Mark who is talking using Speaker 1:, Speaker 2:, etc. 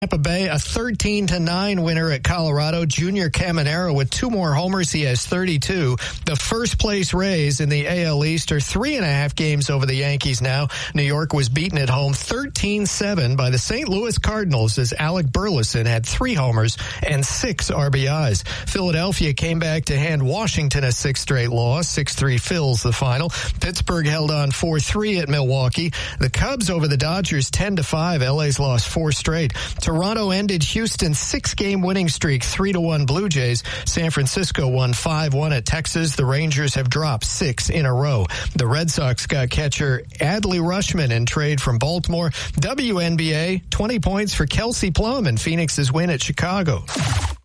Speaker 1: Tampa Bay, a 13-9 winner at Colorado. Junior Caminero with 2 more homers. He has 32. The first place Rays in the AL East are 3.5 games over the Yankees now. New York was beaten at home 13-7 by the St. Louis Cardinals as Alec Burleson had 3 homers and 6 RBIs. Philadelphia came back to hand Washington a 6th straight loss. 6-3 Phils the final. Pittsburgh held on 4-3 at Milwaukee. The Cubs over the Dodgers 10-5. LA's lost 4 straight. Toronto ended Houston's 6-game winning streak, 3-1 Blue Jays. San Francisco won 5-1 at Texas. The Rangers have dropped 6 in a row. The Red Sox got catcher Adley Rutschman in trade from Baltimore. WNBA, 20 points for Kelsey Plum in Phoenix's win at Chicago.